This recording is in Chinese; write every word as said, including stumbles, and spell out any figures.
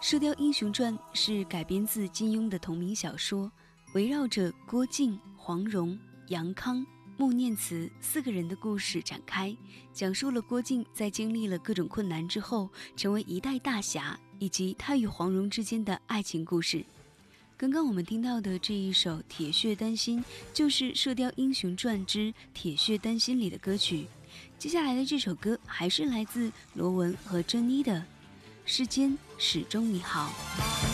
《射雕英雄传》是改编自金庸的同名小说，围绕着郭靖、黄蓉、杨康、穆念慈四个人的故事展开，讲述了郭靖在经历了各种困难之后，成为一代大侠，以及他与黄蓉之间的爱情故事。刚刚我们听到的这一首《铁血丹心》，就是《射雕英雄传之铁血丹心》里的歌曲。接下来的这首歌还是来自罗文和珍妮的《世间始终你好》。